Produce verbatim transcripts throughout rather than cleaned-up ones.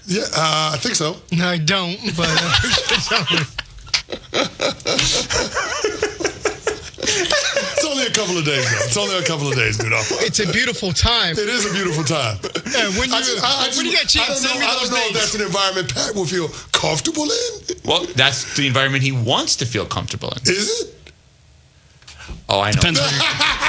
Yeah, uh, I think so. No, I don't, but uh, It's only a couple of days, though. It's only a couple of days, dude. It's a beautiful time. It is a beautiful time. Yeah, when you, I just, I, I just, when you get a chance, I don't know, send me I don't those know if dates. that's an environment Pat will feel comfortable in. Well, that's the environment he wants to feel comfortable in. Is it? Oh, I know. Depends on your,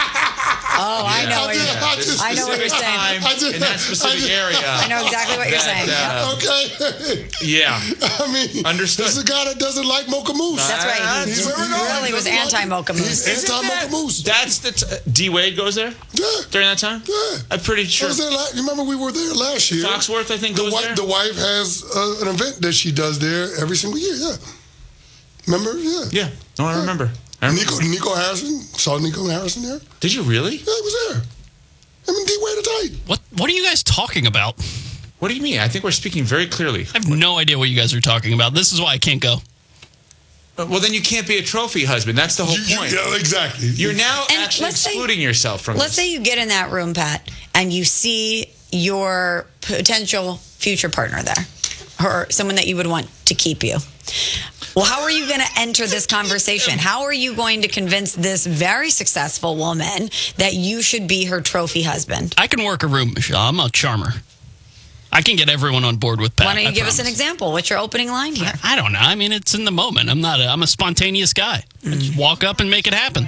Oh, I know what you're I just- I know what you're Specific saying. time I just- in that specific I just- area. I know exactly what you're that, saying. uh, Okay. Yeah. I mean, Understood. This is a guy that doesn't like Mocha Moose. That's right. He, He's- he he really was doesn't like- anti-Mocha Moose. He's Isn't anti-Mocha that- Moose. That's the t- D Wade goes there Yeah. during that time. Yeah. I'm pretty I sure. was there la- you remember we were there last year. Foxworth, I think, the goes wife, there. The wife has uh, an event that she does there every single year. Yeah. Remember? Yeah. Yeah. No, I remember. I remember. Nico, Nico Harrison. Saw Nico Harrison there. Did you really? Yeah, he was there. Him and D Wade are tight. what What are you guys talking about? What do you mean? I think we're speaking very clearly. I have no idea what you guys are talking about. This is why I can't go. Uh, Well, then you can't be a trophy husband. That's the whole You- you- point. yeah, exactly. You're now And actually let's say- excluding yourself from Let's this. say you get in that room, Pat, and you see your potential future partner there, or someone that you would want to keep you. Well, how are you going to enter this conversation? How are you going to convince this very successful woman that you should be her trophy husband? I can work a room, Michelle. I'm a charmer. I can get everyone on board with Pat. Why don't you I give us an promise. example? What's your opening line here? I don't know. I mean, it's in the moment. I'm not. A, I'm a spontaneous guy. I just walk up and make it happen.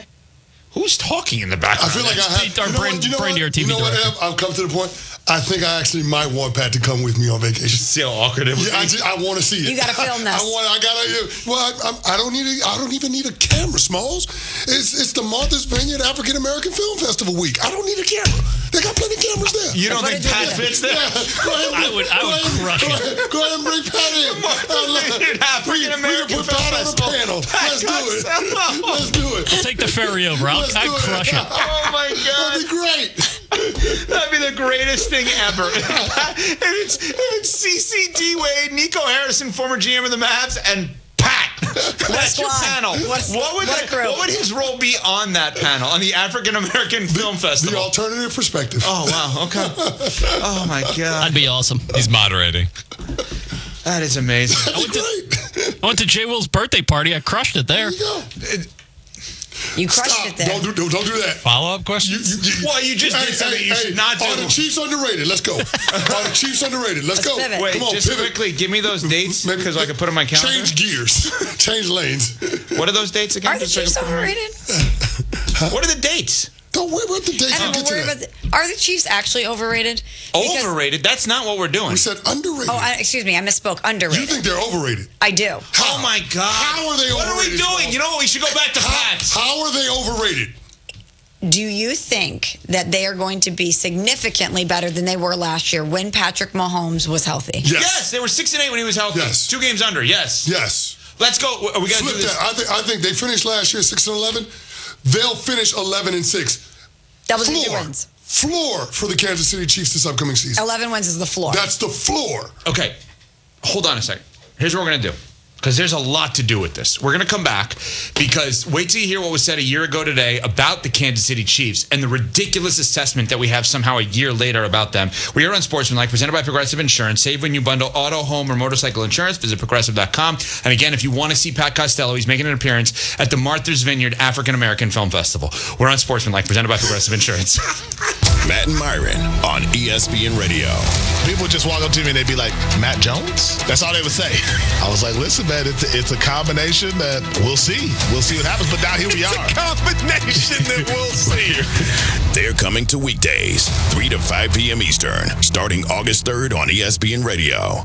Who's talking in the I background? feel like I have. Pete, our you know brand- what, you know Brandy, what? our T V you know what, director. Ev? I've come to the point. I think I actually might want Pat to come with me on vacation. See how awkward it was. Yeah, I, just, I want to see it. You gotta film this. I want. I gotta. Well, I, I, I don't need. A, I don't even need a camera, Smalls. It's it's the Martha's Vineyard African American Film Festival week. I don't need a camera. They got plenty of cameras there. You don't What think did you Pat do? fits there? Yeah, go ahead. I would- I go would ahead, crush go it. Ahead, go ahead and bring Pat in. African We, we American can put Pat on the panel. Let's do it. Let's do it. Take the ferry over. I'll, Let's I'd do it. crush it. Oh my That'd God. be great. That'd be the greatest thing ever. if it's if it's C C D Wade, Nico Harrison, former G M of the Mavs, and Pat. That's your squad. panel. What a- What would what a that- crew. what would his role be on that panel on the African American Film The Festival? alternative perspective. Oh wow. Okay. Oh my God. That'd be awesome. He's moderating. That is amazing. That'd be great. I went to Jay Will's birthday party. I crushed it there. There you go. You crushed Stop. it there. Don't do, don't, don't do that. Follow up You, questions? you, you, Well, you just did something you should not do. Are the Chiefs underrated? Let's go. Are the Chiefs underrated? Let's, Let's go. pivot. Wait, Come on, just pivot. quickly, give me those dates Maybe- because I can put on my calendar. Change gears. Change lanes. What are those dates again? Are the Just so I can Chiefs put 'em on- overrated? What are the dates? Don't worry about the dates. I We'll don't get to worry that. about the, Are the Chiefs actually overrated? Because- Overrated? That's not what we're doing. We said underrated. Oh, I, excuse me. I misspoke. you Underrated. think they're overrated? I do. Oh my God! How are they What are we overrated, doing? Paul? You know what? We should go back to How, Pats. how are they overrated? Do you think that they are going to be significantly better than they were last year when Patrick Mahomes was healthy? Yes. Yes, they were six and eight when he was healthy. Yes. Two games under. Yes. Yes. Let's go. Are we gonna Flip do this? that. I think I think they finished last year six and eleven. They'll finish eleven and six. Double digit Floor. wins. Floor for the Kansas City Chiefs this upcoming season. eleven wins is the floor. That's the floor. Okay, hold on a second. Here's what we're gonna do. Because there's a lot to do with this. We're going to come back because wait till you hear what was said a year ago today about the Kansas City Chiefs and the ridiculous assessment that we have somehow a year later about them. We are on Sportsmanlike, presented by Progressive Insurance. Save when you bundle auto, home, or motorcycle insurance. Visit progressive dot com. And again, if you want to see Pat Costello, he's making an appearance at the Martha's Vineyard African American Film Festival. We're on Sportsmanlike, presented by Progressive Insurance. Matt and Myron on E S P N Radio. People would just walk up to me and they'd be like, Matt Jones? That's all they would say. I was like, listen, man, it's a, it's a combination that we'll see. We'll see what happens. But now here we are. Combination that we'll see. They're coming to weekdays, three to five p.m. Eastern, starting August third on E S P N Radio.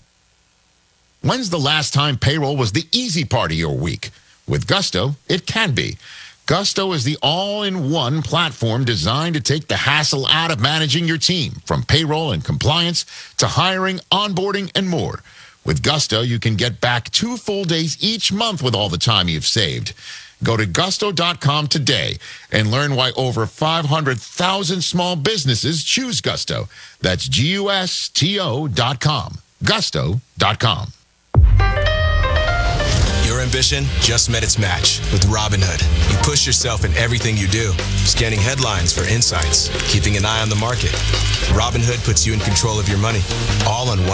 When's the last time payroll was the easy part of your week? With Gusto, it can be. Gusto is the all-in-one platform designed to take the hassle out of managing your team, from payroll and compliance to hiring, onboarding, and more. With Gusto, you can get back two full days each month with all the time you've saved. Go to gusto dot com today and learn why over five hundred thousand small businesses choose Gusto. That's G U S T O dot com. gusto dot com. Your ambition just met its match with Robinhood. You push yourself in everything you do, scanning headlines for insights, keeping an eye on the market. Robinhood puts you in control of your money, all on one